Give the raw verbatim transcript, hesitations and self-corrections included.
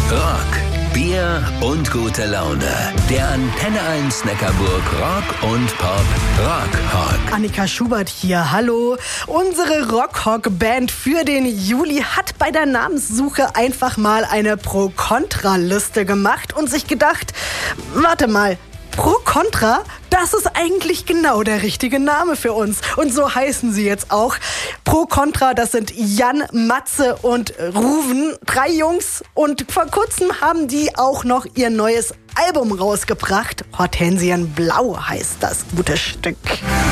Rock, Bier und gute Laune. Der Antenne eins Neckarburg Rock und Pop Rockhawk. Annika Schubert hier, hallo. Unsere Rockhawk-Band für den Juli hat bei der Namenssuche einfach mal eine Pro-Kontra-Liste gemacht und sich gedacht, warte mal, Pro-Kontra, das ist eigentlich genau der richtige Name für uns. Und so heißen sie jetzt auch. Pro-Kontra, das sind Jan, Matze und Ruven. Drei Jungs. Und vor kurzem haben die auch noch ihr neues Album rausgebracht. Hortensienblau heißt das gute Stück.